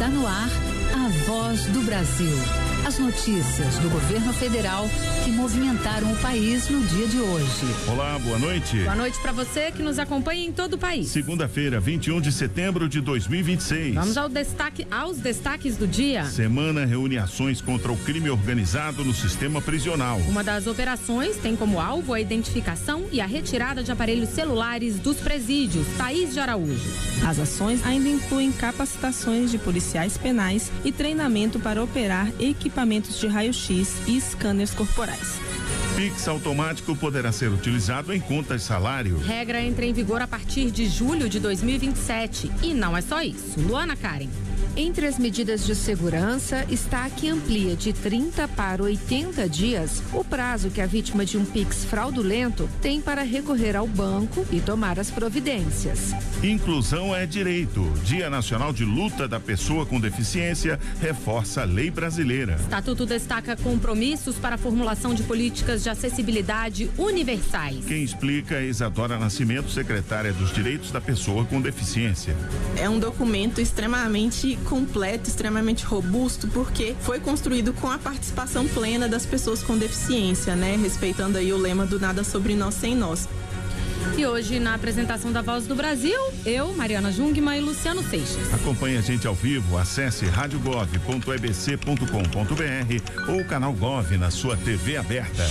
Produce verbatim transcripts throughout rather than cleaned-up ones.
Está no ar a Voz do Brasil. As notícias do governo federal que movimentaram o país no dia de hoje. Olá, boa noite. Boa noite para você que nos acompanha em todo o país. Segunda-feira, vinte e um de setembro de dois mil e vinte e seis. Vamos ao destaque, aos destaques do dia. Semana reúne ações contra o crime organizado no sistema prisional. Uma das operações tem como alvo a identificação e a retirada de aparelhos celulares dos presídios. Thaís de Araújo. As ações ainda incluem capacitações de policiais penais e treinamento para operar equipamentos equipamentos de raio-x e scanners corporais. Pix automático poderá ser utilizado em contas de salário. Regra entra em vigor a partir de julho de dois mil e vinte e sete. E não é só isso. Luana Karen. Entre as medidas de segurança está a que amplia de trinta para oitenta dias o prazo que a vítima de um Pix fraudulento tem para recorrer ao banco e tomar as providências. Inclusão é direito. Dia Nacional de Luta da Pessoa com Deficiência reforça a lei brasileira. Estatuto destaca compromissos para a formulação de políticas de acessibilidade universais. Quem explica é Isadora Nascimento, secretária dos Direitos da Pessoa com Deficiência. É um documento extremamente completo, extremamente robusto, porque foi construído com a participação plena das pessoas com deficiência, né? Respeitando aí o lema do nada sobre nós sem nós. E hoje, na apresentação da Voz do Brasil, eu, Mariana Jungmann e Luciano Seixas. Acompanhe a gente ao vivo, acesse rádio gov ponto e b c ponto com ponto b r ou o canal Gov na sua T V aberta.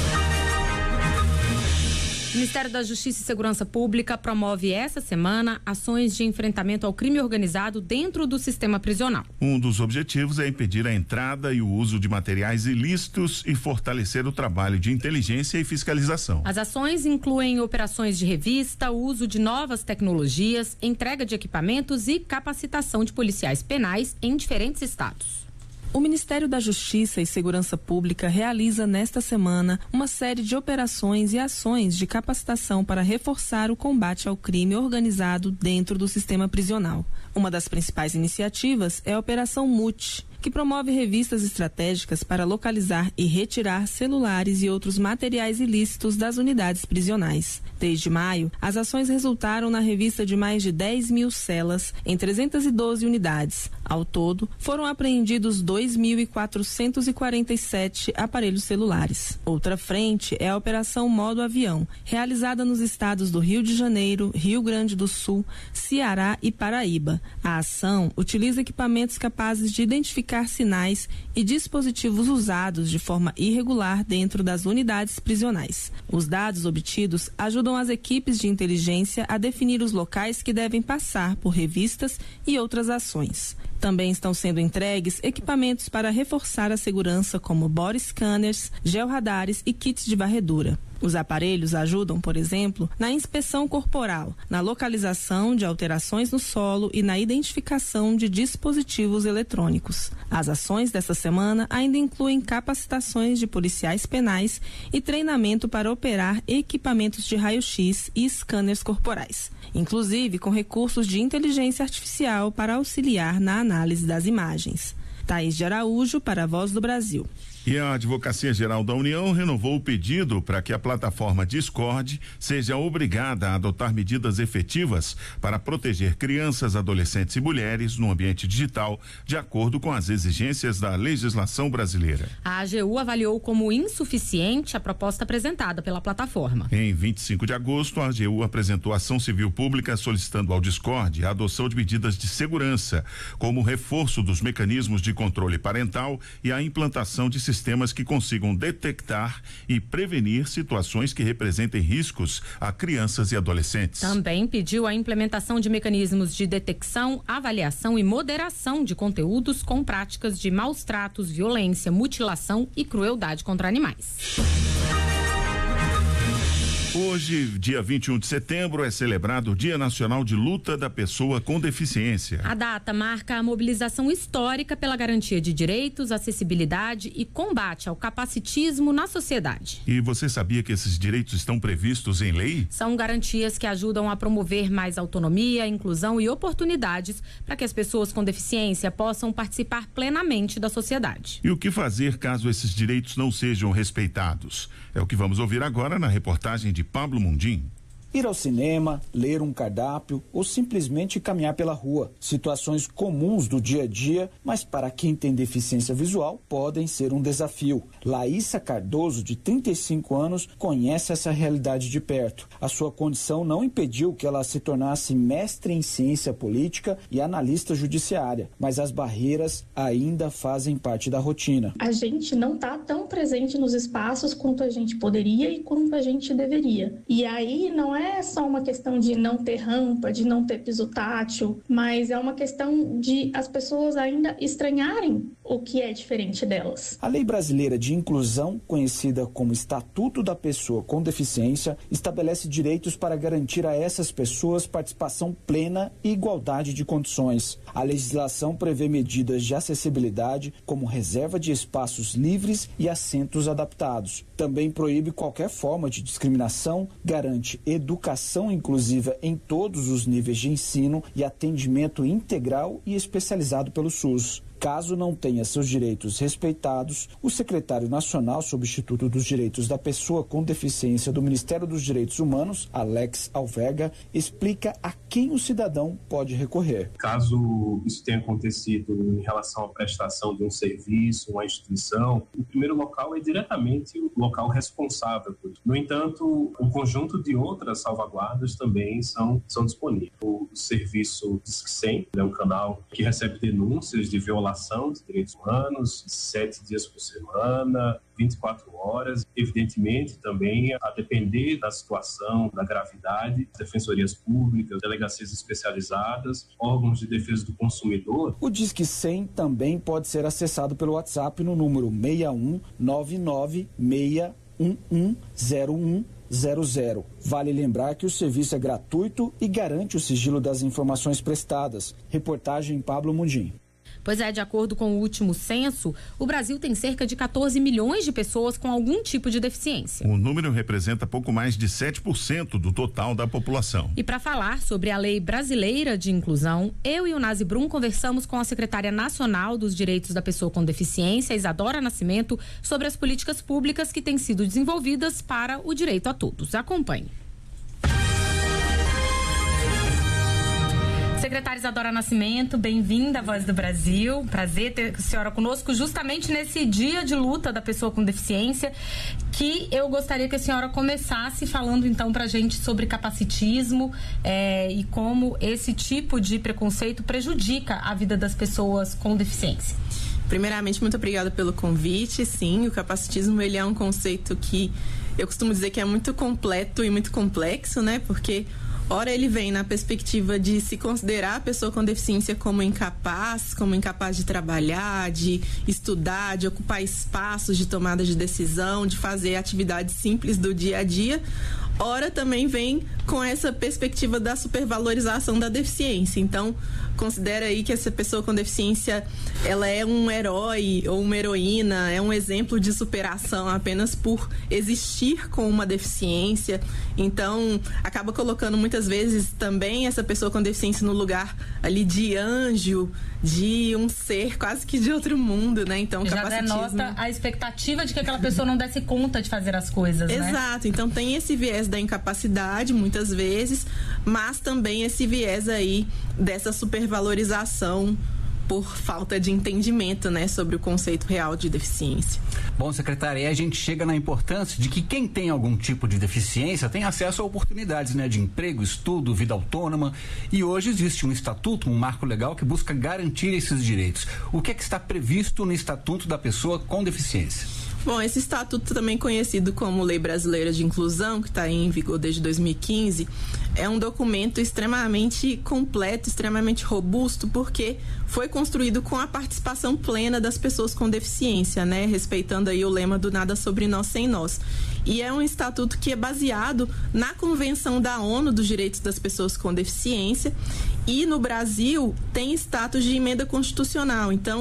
O Ministério da Justiça e Segurança Pública promove essa semana ações de enfrentamento ao crime organizado dentro do sistema prisional. Um dos objetivos é impedir a entrada e o uso de materiais ilícitos e fortalecer o trabalho de inteligência e fiscalização. As ações incluem operações de revista, uso de novas tecnologias, entrega de equipamentos e capacitação de policiais penais em diferentes estados. O Ministério da Justiça e Segurança Pública realiza nesta semana uma série de operações e ações de capacitação para reforçar o combate ao crime organizado dentro do sistema prisional. Uma das principais iniciativas é a Operação M U T, que promove revistas estratégicas para localizar e retirar celulares e outros materiais ilícitos das unidades prisionais. Desde maio, as ações resultaram na revista de mais de dez mil celas em trezentas e doze unidades. Ao todo, foram apreendidos dois mil quatrocentos e quarenta e sete aparelhos celulares. Outra frente é a Operação Modo Avião, realizada nos estados do Rio de Janeiro, Rio Grande do Sul, Ceará e Paraíba. A ação utiliza equipamentos capazes de identificar sinais e dispositivos usados de forma irregular dentro das unidades prisionais. Os dados obtidos ajudam as equipes de inteligência a definir os locais que devem passar por revistas e outras ações. Também estão sendo entregues equipamentos para reforçar a segurança, como body scanners, georradares e kits de varredura. Os aparelhos ajudam, por exemplo, na inspeção corporal, na localização de alterações no solo e na identificação de dispositivos eletrônicos. As ações dessa semana ainda incluem capacitações de policiais penais e treinamento para operar equipamentos de raio-x e scanners corporais, inclusive com recursos de inteligência artificial para auxiliar na análise das imagens. Thaís de Araújo para a Voz do Brasil. E a Advocacia Geral da União renovou o pedido para que a plataforma Discord seja obrigada a adotar medidas efetivas para proteger crianças, adolescentes e mulheres no ambiente digital, de acordo com as exigências da legislação brasileira. A A G U avaliou como insuficiente a proposta apresentada pela plataforma. Em vinte e cinco de agosto, a A G U apresentou ação civil pública solicitando ao Discord a adoção de medidas de segurança, como o reforço dos mecanismos de controle parental e a implantação de sistemas que consigam detectar e prevenir situações que representem riscos a crianças e adolescentes. Também pediu a implementação de mecanismos de detecção, avaliação e moderação de conteúdos com práticas de maus tratos, violência, mutilação e crueldade contra animais. Hoje, dia vinte e um de setembro, é celebrado o Dia Nacional de Luta da Pessoa com Deficiência. A data marca a mobilização histórica pela garantia de direitos, acessibilidade e combate ao capacitismo na sociedade. E você sabia que esses direitos estão previstos em lei? São garantias que ajudam a promover mais autonomia, inclusão e oportunidades para que as pessoas com deficiência possam participar plenamente da sociedade. E o que fazer caso esses direitos não sejam respeitados? É o que vamos ouvir agora na reportagem de Pablo Mundim. ir ao cinema, ler um cardápio ou simplesmente caminhar pela rua. Situações comuns do dia a dia, mas para quem tem deficiência visual podem ser um desafio. Laísa Cardoso, de trinta e cinco anos, conhece essa realidade de perto. A sua condição não impediu que ela se tornasse mestre em ciência política e analista judiciária, mas as barreiras ainda fazem parte da rotina. A gente não está tão presente nos espaços quanto a gente poderia e quanto a gente deveria. E aí não é só uma questão de não ter rampa, de não ter piso tátil, mas é uma questão de as pessoas ainda estranharem o que é diferente delas. A Lei Brasileira de Inclusão, conhecida como Estatuto da Pessoa com Deficiência, estabelece direitos para garantir a essas pessoas participação plena e igualdade de condições. A legislação prevê medidas de acessibilidade, como reserva de espaços livres e assentos adaptados. Também proíbe qualquer forma de discriminação, garante educação inclusiva em todos os níveis de ensino e atendimento integral e especializado pelo SUS. Caso não tenha seus direitos respeitados, o secretário nacional substituto dos direitos da pessoa com deficiência do Ministério dos Direitos Humanos, Alex Alverga, explica a quem o cidadão pode recorrer. Caso isso tenha acontecido em relação à prestação de um serviço, uma instituição, o primeiro local é diretamente o local responsável por isso. No entanto, um conjunto de outras salvaguardas também são, são disponíveis. O serviço Disque cem é um canal que recebe denúncias de violação de direitos humanos, sete dias por semana, vinte e quatro horas. Evidentemente, também, a depender da situação, da gravidade, defensorias públicas, delegacias especializadas, órgãos de defesa do consumidor. O Disque cem também pode ser acessado pelo WhatsApp no número seis um nove nove seis um um zero um zero zero. Vale lembrar que o serviço é gratuito e garante o sigilo das informações prestadas. Reportagem Pablo Mundim. Pois é, de acordo com o último censo, o Brasil tem cerca de quatorze milhões de pessoas com algum tipo de deficiência. O número representa pouco mais de sete por cento do total da população. E para falar sobre a Lei Brasileira de Inclusão, eu e o Nazi Brum conversamos com a secretária nacional dos Direitos da Pessoa com Deficiência, Isadora Nascimento, sobre as políticas públicas que têm sido desenvolvidas para o direito a todos. Acompanhe. Secretária Isadora Nascimento, bem-vinda à Voz do Brasil. Prazer ter a senhora conosco justamente nesse dia de luta da pessoa com deficiência, que eu gostaria que a senhora começasse falando então pra gente sobre capacitismo é, e como esse tipo de preconceito prejudica a vida das pessoas com deficiência. Primeiramente, muito obrigada pelo convite. Sim, o capacitismo ele é um conceito que eu costumo dizer que é muito completo e muito complexo, né? Porque ora ele vem na perspectiva de se considerar a pessoa com deficiência como incapaz, como incapaz de trabalhar, de estudar, de ocupar espaços de tomada de decisão, de fazer atividades simples do dia a dia. Ora também vem com essa perspectiva da supervalorização da deficiência. Então, considera aí que essa pessoa com deficiência, ela é um herói ou uma heroína, é um exemplo de superação apenas por existir com uma deficiência. Então, acaba colocando muitas vezes também essa pessoa com deficiência no lugar ali de anjo, de um ser quase que de outro mundo, né? Então, já capacitismo... denota a expectativa de que aquela pessoa não desse conta de fazer as coisas, né? Exato. Então, tem esse viés da incapacidade, muitas vezes, mas também esse viés aí dessa supervalorização por falta de entendimento, né, sobre o conceito real de deficiência. Bom, secretária, e a gente chega na importância de que quem tem algum tipo de deficiência tem acesso a oportunidades, né, de emprego, estudo, vida autônoma, e hoje existe um estatuto, um marco legal que busca garantir esses direitos. O que é que está previsto no Estatuto da Pessoa com Deficiência? Bom, esse estatuto, também conhecido como Lei Brasileira de Inclusão, que está em vigor desde dois mil e quinze, é um documento extremamente completo, extremamente robusto, porque foi construído com a participação plena das pessoas com deficiência, né? Respeitando aí o lema do nada sobre nós sem nós. E é um estatuto que é baseado na Convenção da ONU dos Direitos das Pessoas com Deficiência, e no Brasil tem status de emenda constitucional. Então,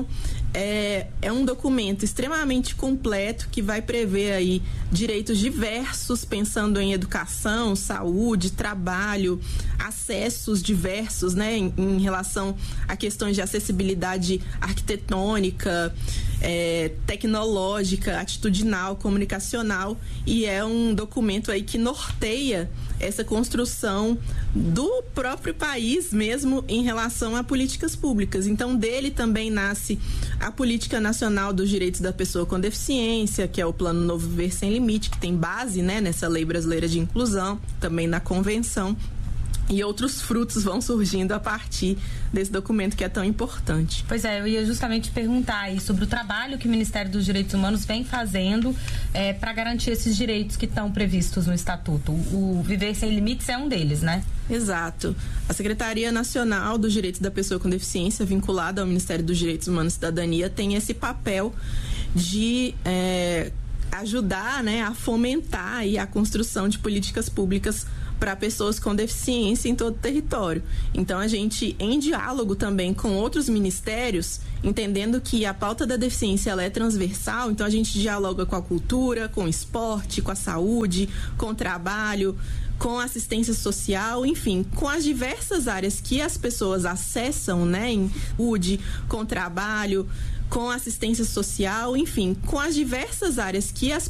é, é um documento extremamente completo que vai prever aí direitos diversos, pensando em educação, saúde, trabalho, acessos diversos, né, em, em relação a questões de acessibilidade arquitetônica, é, tecnológica, atitudinal, comunicacional, e é um documento aí que norteia essa construção do próprio país mesmo em relação a políticas públicas. Então, dele também nasce a Política Nacional dos Direitos da Pessoa com Deficiência, que é o Plano Novo Viver Sem Limite, que tem base, né, nessa Lei Brasileira de Inclusão, também na Convenção. E outros frutos vão surgindo a partir desse documento que é tão importante. Pois é, eu ia justamente perguntar aí sobre o trabalho que o Ministério dos Direitos Humanos vem fazendo é, para garantir esses direitos que estão previstos no Estatuto. O Viver Sem Limites é um deles, né? Exato. A Secretaria Nacional dos Direitos da Pessoa com Deficiência, vinculada ao Ministério dos Direitos Humanos e Cidadania, tem esse papel de é, ajudar, né, a fomentar aí a construção de políticas públicas para pessoas com deficiência em todo o território. Então, a gente, em diálogo também com outros ministérios, entendendo que a pauta da deficiência ela é transversal, então a gente dialoga com a cultura, com o esporte, com a saúde, com o trabalho, com a assistência social, enfim, com as diversas áreas que as pessoas acessam, né, em saúde, com o trabalho, com assistência social, enfim, com as diversas áreas que as